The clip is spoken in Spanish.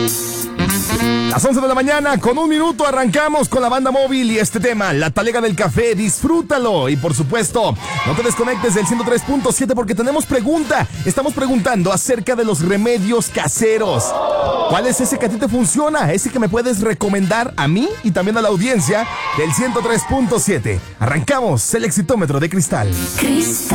Las 11 de la mañana, con un minuto, arrancamos con la banda móvil y este tema, La Talega del Café, disfrútalo. Y por supuesto, no te desconectes del 103.7 porque tenemos pregunta. Estamos preguntando acerca de los remedios caseros. ¿Cuál es ese que a ti te funciona? Ese que me puedes recomendar a mí y también a la audiencia del 103.7. Arrancamos el Exitómetro de Cristal.